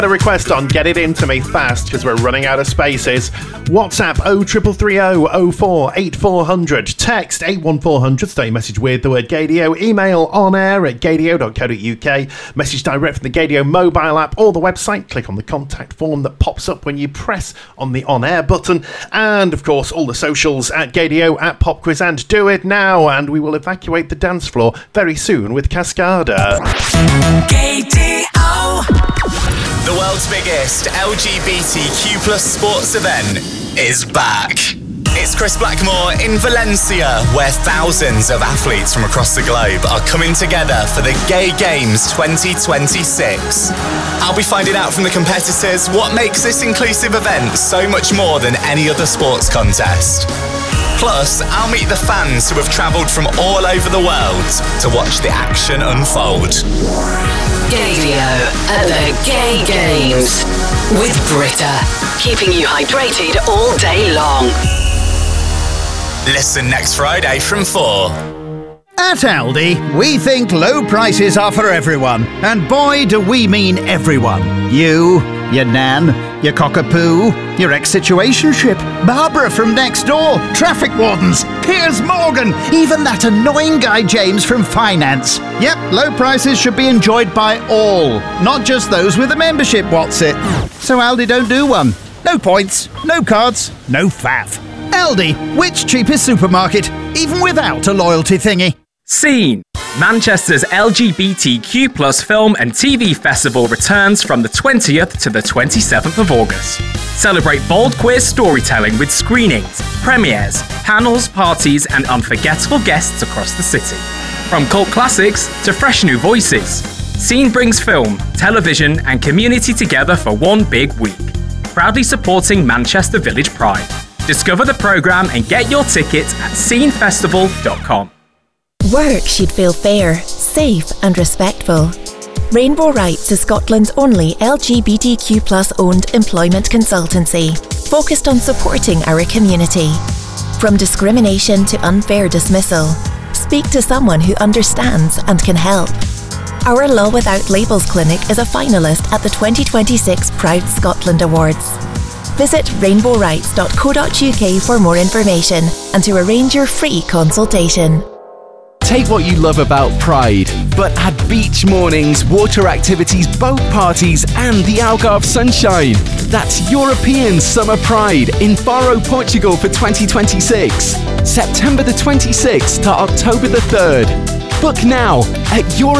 A request on Get It Into Me fast because we're running out of spaces. WhatsApp 0330 04 8400. Text 81400. Start your message with the word Gaydio. Email onair@gaydio.co.uk. Message direct from the Gaydio mobile app or the website. Click on the contact form that pops up when you press on the on air button. And of course, all the socials at Gaydio, at Pop Quiz, and do it now. And we will evacuate the dance floor very soon with Cascada. Gaydio. The world's biggest LGBTQ+ sports event is back. It's Chris Blackmore in Valencia, where thousands of athletes from across the globe are coming together for the Gay Games 2026. I'll be finding out from the competitors what makes this inclusive event so much more than any other sports contest. Plus, I'll meet the fans who have travelled from all over the world to watch the action unfold. Gaydio at the Gay Games with Brita, keeping you hydrated all day long. Listen next Friday from 4. At Aldi, we think low prices are for everyone. And boy, do we mean everyone. You, your nan, your cockapoo, your ex-situationship, Barbara from next door, traffic wardens, Piers Morgan, even that annoying guy James from finance. Yep, low prices should be enjoyed by all, not just those with a membership, what's it? So Aldi don't do one. No points, no cards, no faff. Aldi, which cheapest supermarket, even without a loyalty thingy? Scene! Manchester's LGBTQ+ film and TV festival returns from the 20th to the 27th of August. Celebrate bold queer storytelling with screenings, premieres, panels, parties, and unforgettable guests across the city. From cult classics to fresh new voices, Scene brings film, television, and community together for one big week. Proudly supporting Manchester Village Pride. Discover the programme and get your tickets at scenefestival.com. Work should feel fair, safe and respectful. Rainbow Rights is Scotland's only LGBTQ+ owned employment consultancy, focused on supporting our community. From discrimination to unfair dismissal, speak to someone who understands and can help. Our Law Without Labels clinic is a finalist at the 2026 Proud Scotland Awards. Visit rainbowrights.co.uk for more information and to arrange your free consultation. Take what you love about Pride, but add beach mornings, water activities, boat parties and the Algarve sunshine. That's European Summer Pride in Faro, Portugal for 2026. September the 26th to October the 3rd. Book now at